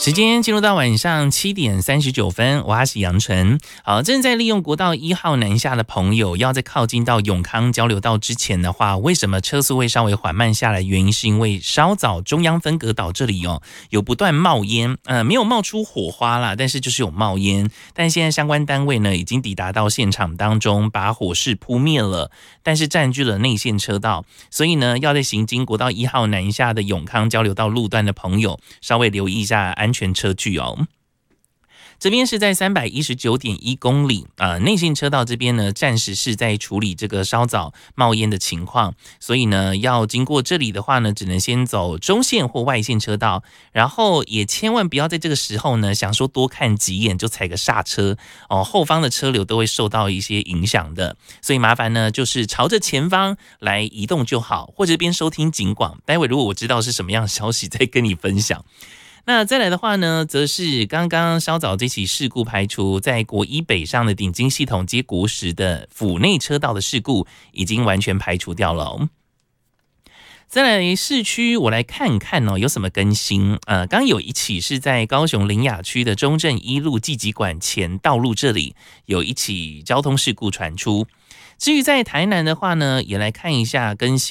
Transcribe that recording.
时间进入到晚上7:39，我是杨晨。好，正在利用国道1号南下的朋友，要在靠近到永康交流道之前的话，为什么车速会稍微缓慢下来？原因是因为稍早中央分隔岛这里有不断冒烟，没有冒出火花啦，但是就是有冒烟。但现在相关单位呢已经抵达到现场当中，把火势扑灭了，但是占据了内线车道，所以呢要在行经国道1号南下的永康交流道路段的朋友，稍微留意一下安全车距哦。这边是在319.1公里内线车道这边呢，暂时是在处理这个稍早冒烟的情况，所以呢，要经过这里的话呢，只能先走中线或外线车道，然后也千万不要在这个时候呢，想说多看几眼就踩个刹车后方的车流都会受到一些影响的，所以麻烦呢，就是朝着前方来移动就好，或者边收听警广，待会如果我知道是什么样的消息，再跟你分享。那再来的话呢，则是刚刚稍早这起事故排除，在国一北上的鼎金系统接国时的府内车道的事故已经完全排除掉了再来市区，我来看看有什么更新。刚有一起是在高雄苓雅区的中正一路纪疾馆前道路这里有一起交通事故传出。至于在台南的话呢，也来看一下更新。